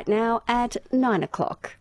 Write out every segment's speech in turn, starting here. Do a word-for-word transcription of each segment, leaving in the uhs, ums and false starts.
right now at nine o'clock.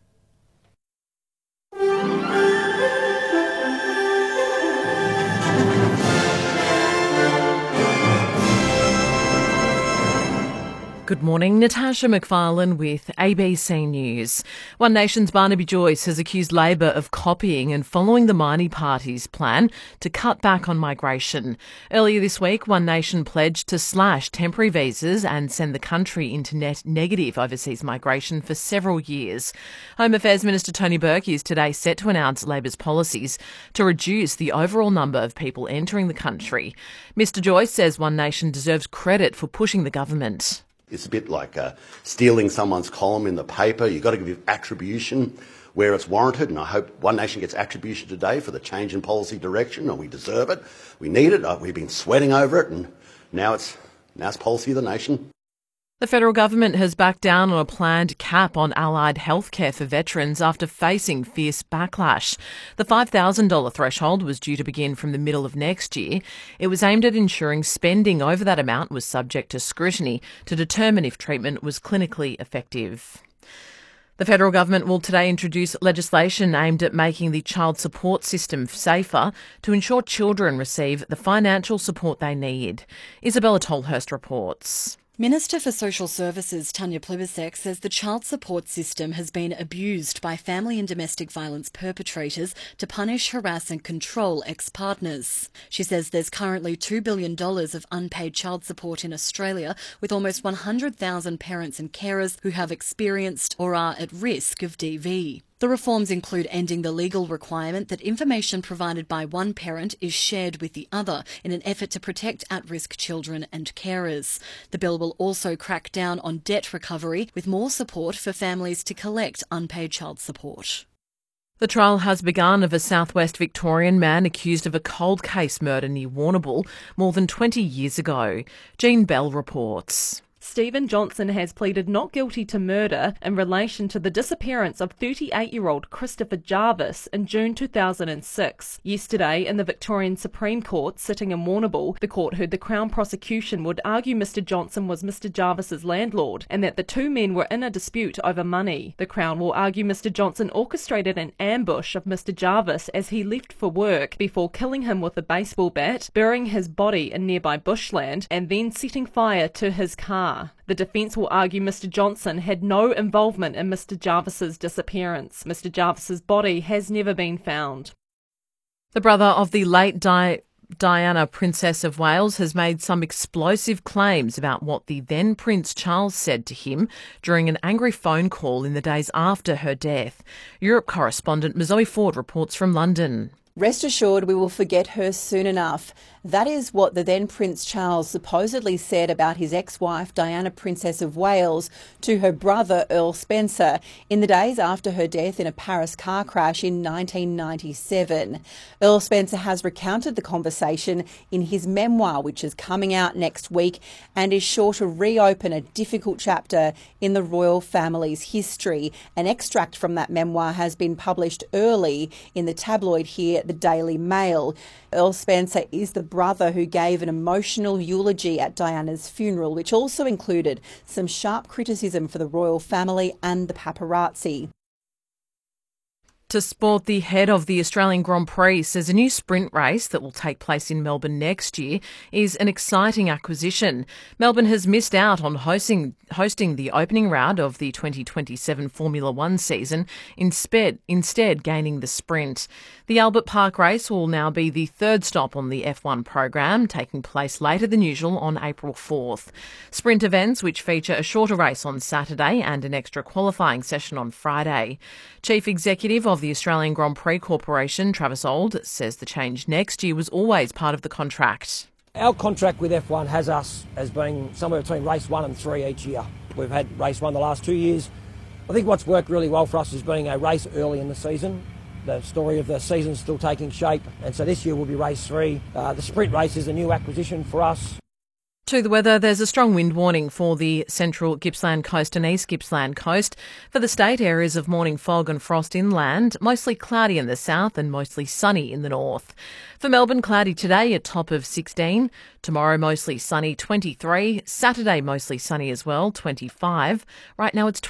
Good morning, Natasha McFarlane with A B C News. One Nation's Barnaby Joyce has accused Labor of copying and following the Māori Party's plan to cut back on migration. Earlier this week, One Nation pledged to slash temporary visas and send the country into net negative overseas migration for several years. Home Affairs Minister Tony Burke is today set to announce Labor's policies to reduce the overall number of people entering the country. Mister Joyce says One Nation deserves credit for pushing the government. It's a bit like uh, stealing someone's column in the paper. You've got to give attribution where it's warranted, and I hope One Nation gets attribution today for the change in policy direction, and we deserve it. We need it. We've been sweating over it, and now it's, now it's policy of the nation. The federal government has backed down on a planned cap on allied healthcare for veterans after facing fierce backlash. The five thousand dollars threshold was due to begin from the middle of next year. It was aimed at ensuring spending over that amount was subject to scrutiny to determine if treatment was clinically effective. The federal government will today introduce legislation aimed at making the child support system safer to ensure children receive the financial support they need. Isabella Tolhurst reports. Minister for Social Services Tanya Plibersek says the child support system has been abused by family and domestic violence perpetrators to punish, harass and control ex-partners. She says there's currently two billion dollars of unpaid child support in Australia, with almost one hundred thousand parents and carers who have experienced or are at risk of D V. The reforms include ending the legal requirement that information provided by one parent is shared with the other in an effort to protect at-risk children and carers. The bill will also crack down on debt recovery, with more support for families to collect unpaid child support. The trial has begun of a southwest Victorian man accused of a cold case murder near Warrnambool more than twenty years ago. Jean Bell reports. Stephen Johnson has pleaded not guilty to murder in relation to the disappearance of thirty-eight-year-old Christopher Jarvis in June two thousand six. Yesterday, in the Victorian Supreme Court sitting in Warrnambool, the court heard the Crown prosecution would argue Mr Johnson was Mr Jarvis's landlord and that the two men were in a dispute over money. The Crown will argue Mr Johnson orchestrated an ambush of Mr Jarvis as he left for work before killing him with a baseball bat, burying his body in nearby bushland and then setting fire to his car. The defence will argue Mr Johnson had no involvement in Mr Jarvis's disappearance. Mr Jarvis's body has never been found. The brother of the late Di- Diana, Princess of Wales, has made some explosive claims about what the then Prince Charles said to him during an angry phone call in the days after her death. Europe correspondent Mazoe Ford reports from London. Rest assured we will forget her soon enough. That is what the then Prince Charles supposedly said about his ex-wife Diana, Princess of Wales, to her brother Earl Spencer in the days after her death in a Paris car crash in nineteen ninety-seven. Earl Spencer has recounted the conversation in his memoir, which is coming out next week and is sure to reopen a difficult chapter in the royal family's history. An extract from that memoir has been published early in the tabloid here, the Daily Mail. Earl Spencer is the brother who gave an emotional eulogy at Diana's funeral, which also included some sharp criticism for the royal family and the paparazzi. To sport, the head of the Australian Grand Prix says a new sprint race that will take place in Melbourne next year is an exciting acquisition. Melbourne has missed out on hosting, hosting the opening round of the twenty twenty-seven Formula One season, instead, instead gaining the sprint. The Albert Park race will now be the third stop on the F one program, taking place later than usual on April fourth. Sprint events, which feature a shorter race on Saturday and an extra qualifying session on Friday. Chief Executive of the Australian Grand Prix Corporation, Travis Auld, says the change next year was always part of the contract. Our contract with F one has us as being somewhere between race one and three each year. We've had race one the last two years. I think what's worked really well for us is being a race early in the season. The story of the season's still taking shape, and so this year will be race three. Uh, the sprint race is a new acquisition for us. To the weather, there's a strong wind warning for the central Gippsland coast and east Gippsland coast. For the state, areas of morning fog and frost inland, mostly cloudy in the south and mostly sunny in the north. For Melbourne, cloudy today, a top of sixteen. Tomorrow, mostly sunny, twenty-three. Saturday, mostly sunny as well, twenty-five. Right now it's